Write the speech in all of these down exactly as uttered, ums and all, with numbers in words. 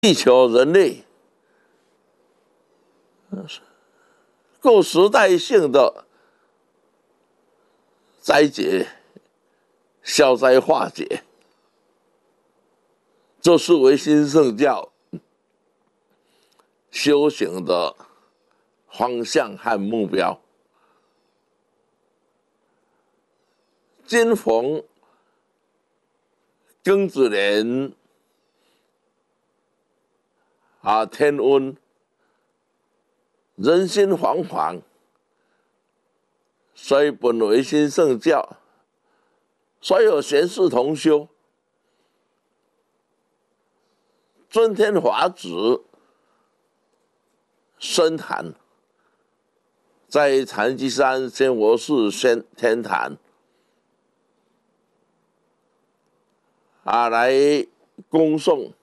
地球人类各时代性的灾劫、消灾化解，这是唯心圣教修行的方向和目标。今逢庚子年啊，天温，人心惶惶，所以本唯心圣教所有贤士同修，尊天法旨深坛，在禅机山仙佛寺仙天坛啊，来恭送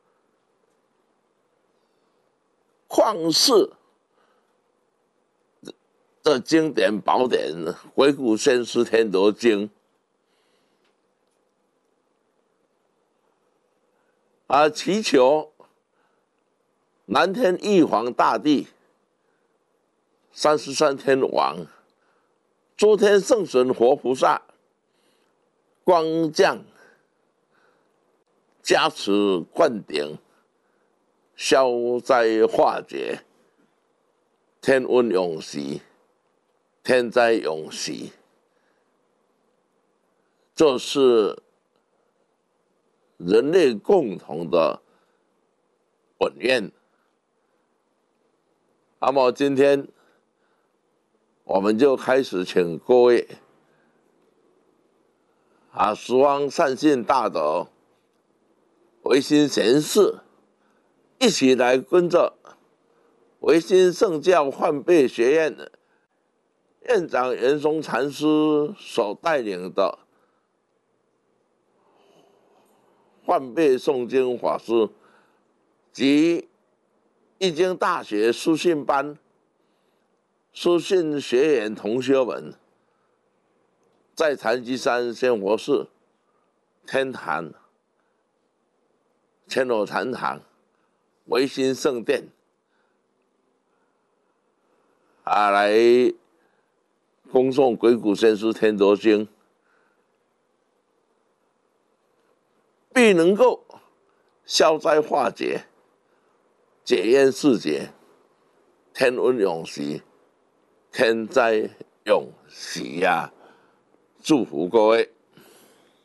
旷世的经典宝典《鬼谷先师天德经》啊，祈求南天玉皇大帝、三十三天王、诸天圣神活菩萨光降加持灌顶，消灾化解，天温永息，天灾永息。这是人类共同的本愿。那么今天我们就开始请各位啊，十方善信大德、唯心贤士一起来跟着唯心圣教换背学院的院长圆松禅师所带领的换背诵经法师及易经大学书信班书信学员同学们，在禅机山仙佛寺天坛千罗禅堂唯心圣殿啊，来恭诵《鬼谷先师天德经》，必能够消灾化解、解冤释结、天温永息、天灾永息呀！祝福各位。